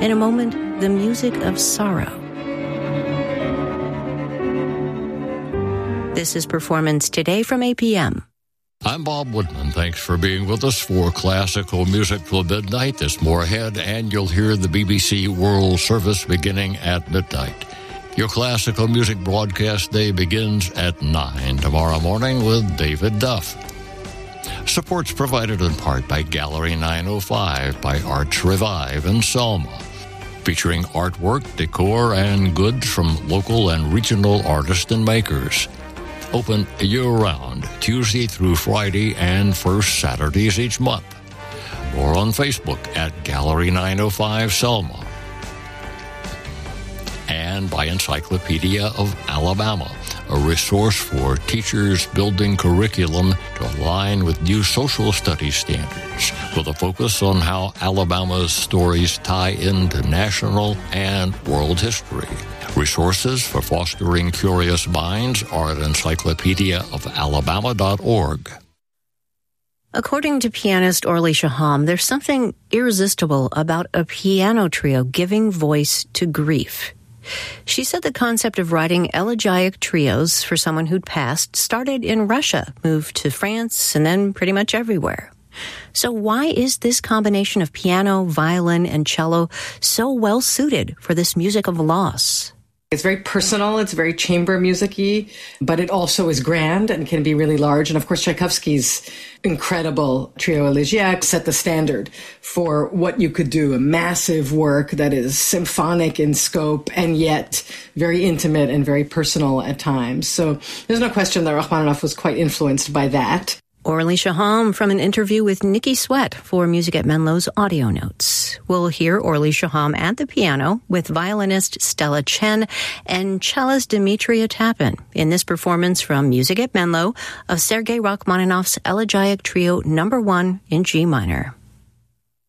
In a moment, the music of sorrow. This is Performance Today from APM. I'm Bob Woodman. Thanks for being with us for Classical Music till midnight. There's more ahead, and you'll hear the BBC World Service beginning at midnight. Your classical music broadcast day begins at 9 tomorrow morning with David Duff. Support's provided in part by Gallery 905, by Arts Revive in Selma, featuring artwork, decor, and goods from local and regional artists and makers. Open year-round, Tuesday through Friday and first Saturdays each month. Or on Facebook at Gallery 905 Selma. And by Encyclopedia of Alabama, a resource for teachers building curriculum to align with new social studies standards, with a focus on how Alabama's stories tie into national and world history. Resources for fostering curious minds are at encyclopediaofalabama.org. According to pianist Orly Shaham, there's something irresistible about a piano trio giving voice to grief. She said the concept of writing elegiac trios for someone who'd passed started in Russia, moved to France, and then pretty much everywhere. So why is this combination of piano, violin, and cello so well suited for this music of loss? It's very personal, it's very chamber music-y, but it also is grand and can be really large. And of course, Tchaikovsky's incredible Trio Elegiac set the standard for what you could do, a massive work that is symphonic in scope and yet very intimate and very personal at times. So there's no question that Rachmaninoff was quite influenced by that. Orly Shaham from an interview with Nikki Sweat for Music at Menlo's audio notes. We'll hear Orly Shaham at the piano with violinist Stella Chen and cellist Dmitry Otapin in this performance from Music at Menlo of Sergei Rachmaninoff's Elegiac Trio No. 1 in G minor.